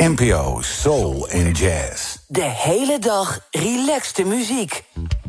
NPO Soul en Jazz. De hele dag relaxte muziek.